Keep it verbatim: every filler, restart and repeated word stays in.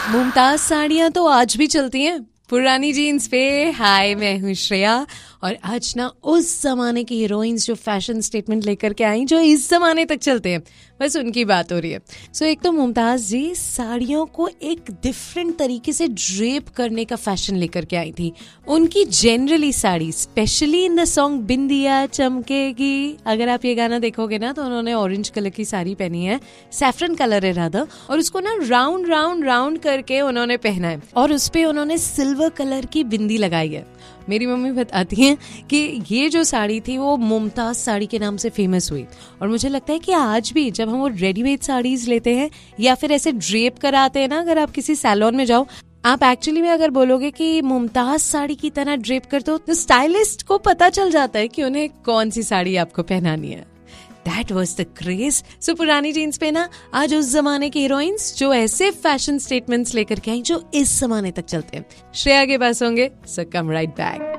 मुमताज साड़ियाँ तो आज भी चलती हैं पुरानी जीन्स पे। हाय, मैं हूँ श्रेया और आज ना उस जमाने की हीरोइंस जो फैशन स्टेटमेंट लेकर के आई, जो इस जमाने तक चलते हैं, बस उनकी बात हो रही है। सो so, एक तो मुमताज जी साड़ियों को एक डिफरेंट तरीके से ड्रेप करने का फैशन लेकर के आई थी। उनकी generally sari, specially in the song बिंदिया चमकेगी, अगर आप ये गाना देखोगे ना तो उन्होंने ऑरेंज कलर की साड़ी पहनी है, सैफरन कलर है राधा, और उसको ना राउंड राउंड राउंड करके उन्होंने पहना है और उस पे उन्होंने सिल्वर कलर की बिंदी लगाई है। मेरी मम्मी बताती हैं कि ये जो साड़ी थी वो मुमताज साड़ी के नाम से फेमस हुई और मुझे लगता है कि आज भी जब हम वो रेडीमेड साड़ीज लेते हैं या फिर ऐसे ड्रेप कराते हैं ना, अगर आप किसी सैलून में जाओ, आप एक्चुअली में अगर बोलोगे कि मुमताज साड़ी की तरह ड्रेप कर दो तो स्टाइलिस्ट को पता चल जाता है कि उन्हें कौन सी साड़ी आपको पहनानी है। That was the craze. So पुरानी जीन्स पे ना आज उस जमाने की हीरोइंस जो ऐसे फैशन स्टेटमेंट्स लेकर के आई जो इस जमाने तक चलते हैं। श्रेया के पास होंगे, so come right back.